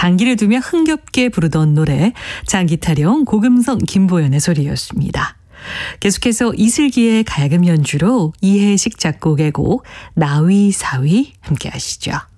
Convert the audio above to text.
장기를 두며 흥겹게 부르던 노래 장기 타령 고금성 김보연의 소리였습니다. 계속해서 이슬기의 가야금 연주로 이해식 작곡의 곡 나위사위 함께 하시죠.